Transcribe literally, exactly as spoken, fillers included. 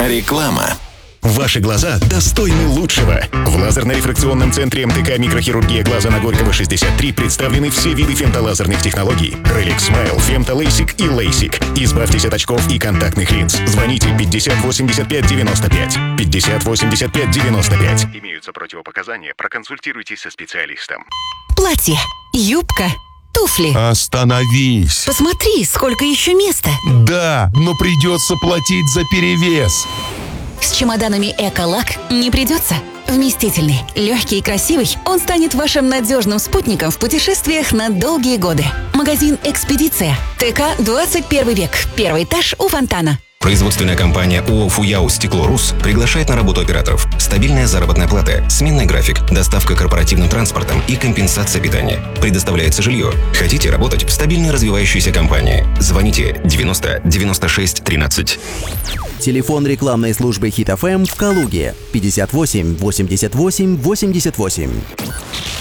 Реклама. Ваши глаза достойны лучшего. В лазерно-рефракционном центре эм тэ ка «Микрохирургия глаза» на Горького, шестьдесят три представлены все виды фемтолазерных технологий. Реликс Смайл, фемтолейсик и лейсик. Избавьтесь от очков и контактных линз. Звоните пятьдесят восемьдесят пять девяносто пять. пятьдесят восемьдесят пять девяносто пять. Имеются противопоказания. Проконсультируйтесь со специалистом. Платье, юбка, туфли. Остановись. Посмотри, сколько еще места. Да, но придется платить за перевес. С чемоданами «Эколак» не придется. Вместительный, легкий и красивый, он станет вашим надежным спутником в путешествиях на долгие годы. Магазин «Экспедиция». ТК двадцать первый век. Первый этаж у фонтана. Производственная компания ООО «Фуяо Стекло Рус» приглашает на работу операторов. Стабильная заработная плата, сменный график, доставка корпоративным транспортом и компенсация питания. Предоставляется жилье. Хотите работать в стабильной развивающейся компании? Звоните девяносто девяносто шесть тринадцать. Телефон рекламной службы Хит эф эм в Калуге пятьдесят восемь восемьдесят восемь восемьдесят восемь.